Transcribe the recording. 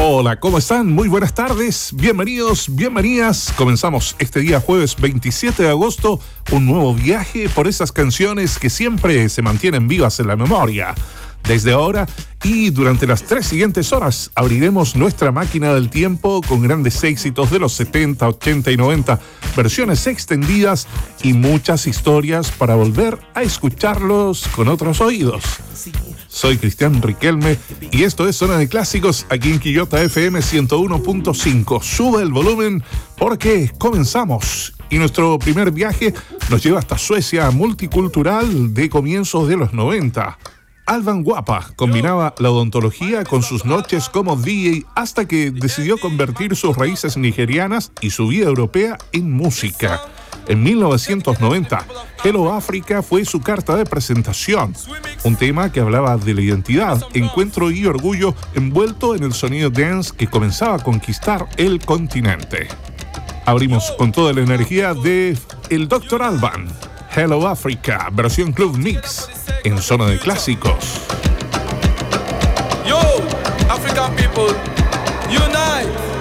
Hola, ¿cómo están? Muy buenas tardes, bienvenidos, bienvenidas. Comenzamos este día jueves 27 de agosto, un nuevo viaje por esas canciones que siempre se mantienen vivas en la memoria. Desde ahora y durante las 3 siguientes horas abriremos nuestra máquina del tiempo con grandes éxitos de los 70, 80 y 90, versiones extendidas y muchas historias para volver a escucharlos con otros oídos. Soy Cristian Riquelme y esto es Zona de Clásicos aquí en Quillota FM 101.5. Sube el volumen porque comenzamos. Y nuestro primer viaje nos lleva hasta Suecia multicultural de comienzos de los 90. Alban Guapa combinaba la odontología con sus noches como DJ hasta que decidió convertir sus raíces nigerianas y su vida europea en música. En 1990, Hello Africa fue su carta de presentación, un tema que hablaba de la identidad, encuentro y orgullo envuelto en el sonido dance que comenzaba a conquistar el continente. Abrimos con toda la energía de el Dr. Alban, Hello Africa, versión Club Mix, en Zona de Clásicos. Yo, African people, unite!